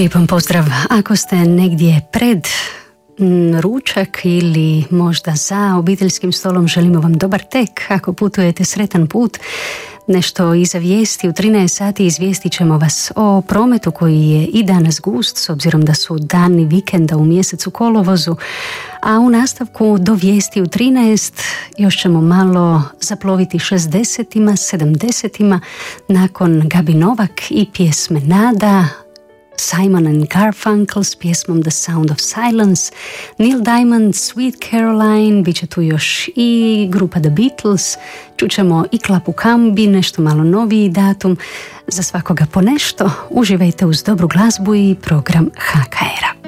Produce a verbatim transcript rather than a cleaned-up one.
Lijepan pozdrav. Ako ste negdje pred mm, ručak ili možda za obiteljskim stolom, želimo vam dobar tek. Ako putujete, sretan put. Nešto iza vijesti, u trinaest sati izvijestit ćemo vas o prometu koji je i danas gust, s obzirom da su dani vikenda u mjesecu kolovozu. A u nastavku do vijesti u trinaest još ćemo malo zaploviti šezdesetima, sedamdesetima nakon Gabi Novak i pjesme Nada, Simon and Garfunkel s pjesmom The Sound of Silence, Neil Diamond, Sweet Caroline, bit će tu još i grupa The Beatles, čućemo i Klapu Kambi, nešto malo noviji datum, za svakoga po nešto. Uživajte uz dobru glazbu i program H K R-a.